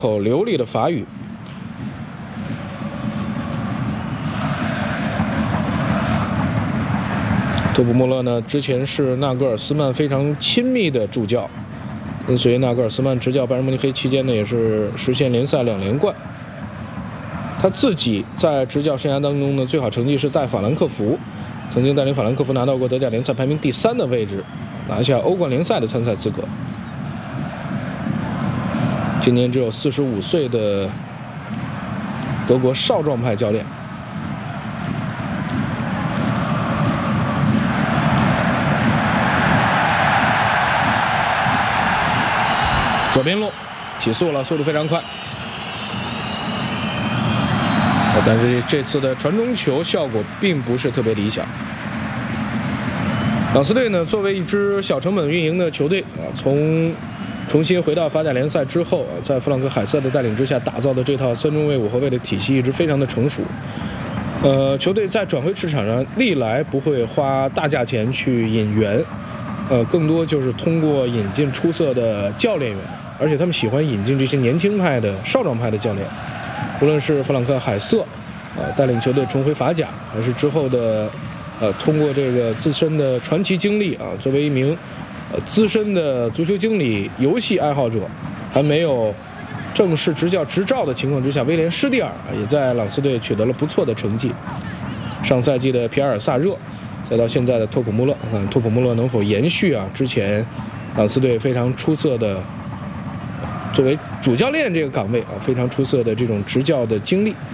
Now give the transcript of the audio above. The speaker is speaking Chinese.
口流利的法语。托普穆勒呢，之前是纳格尔斯曼非常亲密的助教，跟随纳格尔斯曼执教拜仁慕尼黑期间呢，也是实现联赛2连冠。他自己在执教生涯当中呢，最好成绩是带法兰克福，曾经带领法兰克福拿到过德甲联赛排名第3的位置，拿下欧冠联赛的参赛资格。今年只有45岁的德国少壮派教练。左边路起速了，速度非常快。但是这次的传中球效果并不是特别理想。朗斯队呢，作为一支小成本运营的球队从重新回到法甲联赛之后在弗朗克海瑟的带领之下打造的这套3中卫5后卫的体系一直非常的成熟。球队在转会市场上历来不会花大价钱去引援，更多就是通过引进出色的教练员，而且他们喜欢引进这些年轻派的少壮派的教练。无论是弗朗克海瑟带领球队重回法甲，还是之后的通过这个自身的传奇经历作为一名资深的足球经理、游戏爱好者，还没有正式执教执照的情况之下，威廉施蒂尔也在朗斯队取得了不错的成绩。上赛季的皮埃尔萨热，再到现在的托普穆勒，托普穆勒能否延续之前朗斯队非常出色的作为主教练这个岗位非常出色的这种执教的经历。